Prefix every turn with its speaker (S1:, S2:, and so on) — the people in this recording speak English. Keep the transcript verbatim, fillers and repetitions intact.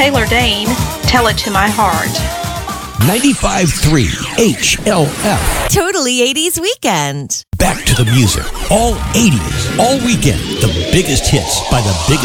S1: Taylor Dane, Tell It to My Heart.
S2: ninety-five point three H L F.
S3: Totally eighties weekend.
S2: Back to the music. All eighties. All weekend. The biggest hits by the biggest